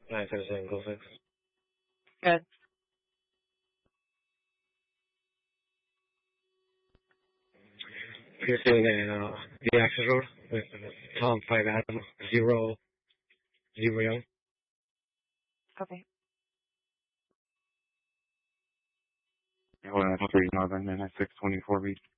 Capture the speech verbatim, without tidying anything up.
nine seven seven, go six. Good. Piercing uh, the access road with Tom five Adam zero zero young. Copy. one nine three Northern, nine nine six twenty-four reach.